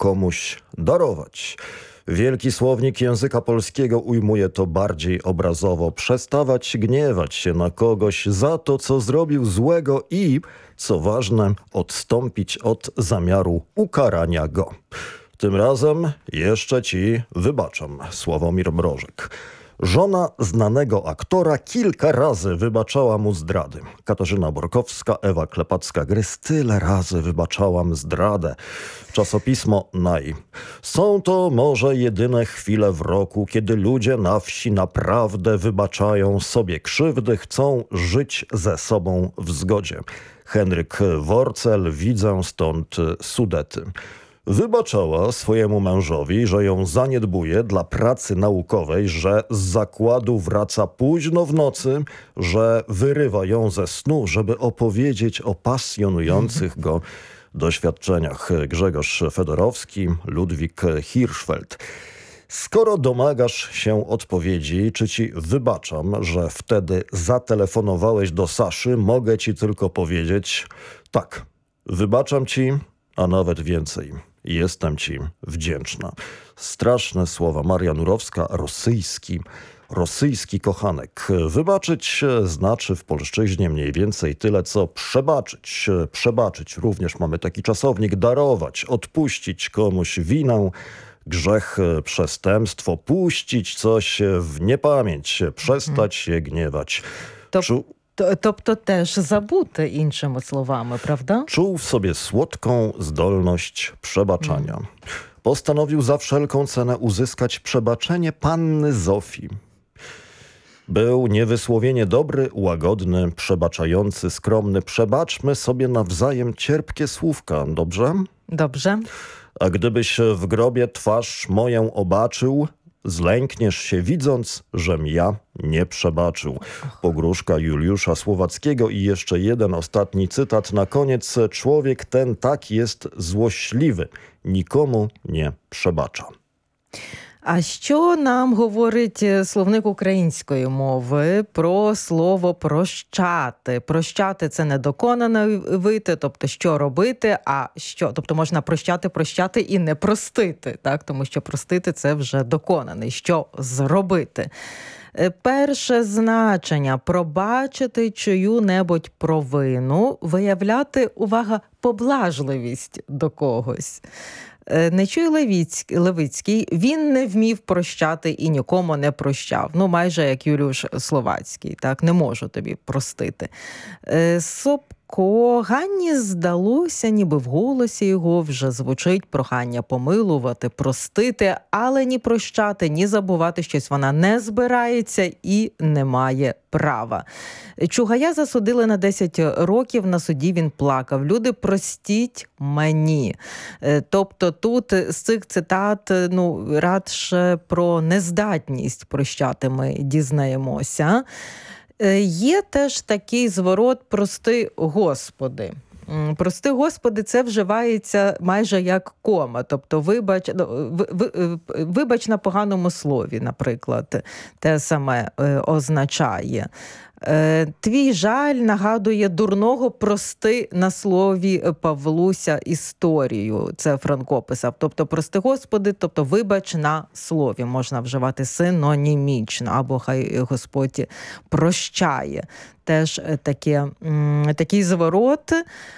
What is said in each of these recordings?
komuś darować. Wielki słownik języka polskiego ujmuje to bardziej obrazowo. Przestawać gniewać się na kogoś za to, co zrobił złego i, co ważne, odstąpić od zamiaru ukarania go. Tym razem jeszcze ci wybaczam, Sławomir Mrożek. Żona znanego aktora kilka razy wybaczała mu zdrady. Katarzyna Borkowska, Ewa Klepacka-Grys tyle razy wybaczałam zdradę. Czasopismo NAI. Są to może jedyne chwile w roku, kiedy ludzie na wsi naprawdę wybaczają sobie krzywdy, chcą żyć ze sobą w zgodzie. Henryk Worcel, widzę stąd Sudety. Wybaczała swojemu mężowi, że ją zaniedbuje dla pracy naukowej, że z zakładu wraca późno w nocy, że wyrywa ją ze snu, żeby opowiedzieć o pasjonujących go doświadczeniach. Grzegorz Fedorowski, Ludwik Hirschfeld. Skoro domagasz się odpowiedzi, czy ci wybaczam, że wtedy zatelefonowałeś do Saszy, mogę ci tylko powiedzieć tak, wybaczam ci, a nawet więcej. Jestem ci wdzięczna. Straszne słowa. Maria Nurowska, rosyjski kochanek. Wybaczyć znaczy w polszczyźnie mniej więcej tyle, co przebaczyć. Przebaczyć również mamy taki czasownik. Darować, odpuścić komuś winę, grzech, przestępstwo, puścić coś w niepamięć, przestać się gniewać. Тобто теж забути, іншими словами, prawda? Czuł w sobie słodką zdolność przebaczania. Postanowił za wszelką cenę uzyskać przebaczenie panny Zofii. Był niewysłowienie dobry, łagodny, przebaczający, skromny. Przebaczmy sobie nawzajem cierpkie słówka, dobrze? Dobrze. A gdybyś w grobie twarz moją obaczył, zlękniesz się widząc, żem ja nie przebaczył. Pogróżka Juliusza Słowackiego i jeszcze jeden ostatni cytat na koniec. Człowiek ten tak jest złośliwy, nikomu nie przebacza. А що нам говорить словник української мови про слово «прощати»? Прощати – це недоконане вити, тобто що робити, а що? Тобто можна прощати і не простити, так? Тому що простити – це вже доконане. Що зробити? Перше значення – пробачити чию-небудь провину, виявляти, увага, поблажливість до когось. Нечуй Левицький, він не вмів прощати і нікому не прощав. Ну, майже як Юліуш Словацький, так, не можу тобі простити. Собко Ганні здалося, ніби в голосі його вже звучить прохання помилувати, простити, але ні прощати, ні забувати щось вона не збирається і не має права. Чугая засудили на 10 років, на суді він плакав. Люди, простіть мені. Тобто тут з цих цитат, радше про нездатність прощати ми дізнаємося. Є теж такий зворот «прости, Господи». «Прости, Господи» – це вживається майже як кома. Тобто вибач на поганому слові, наприклад, те саме означає. Твій жаль нагадує дурного «прости» на слові Павлуся історію. Це Франко писав. Тобто «прости, Господи», тобто вибач на слові. Можна вживати синонімічно, або хай Господь прощає. Теж такий зворот.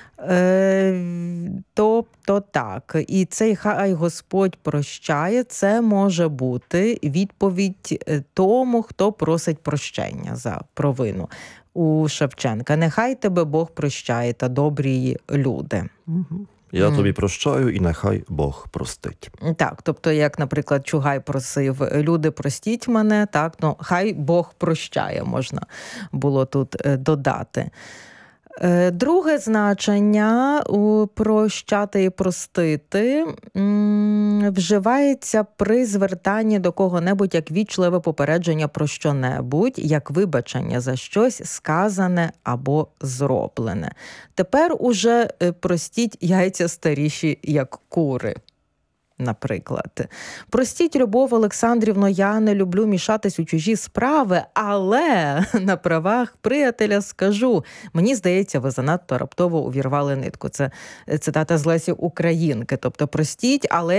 Тобто так. І цей «хай Господь прощає» – це може бути відповідь тому, хто просить прощення за провину. У Шевченка «Нехай тебе Бог прощає та добрі люди». Я тобі прощаю і нехай Бог простить. Так, тобто, як, наприклад, Чугай просив «люди, простіть мене», так, «хай Бог прощає» можна було тут додати. Друге значення у «прощати» і «простити» вживається при звертанні до кого-небудь як вічливе попередження про що-небудь, як вибачення за щось сказане або зроблене. Тепер уже простіть яйця старіші, як кури. Наприклад. Простіть, Любов Олександрівно, я не люблю мішатись у чужі справи, але на правах приятеля скажу, мені здається, ви занадто раптово увірвали нитку. Це цитата з Лесі Українки. Тобто, простіть, але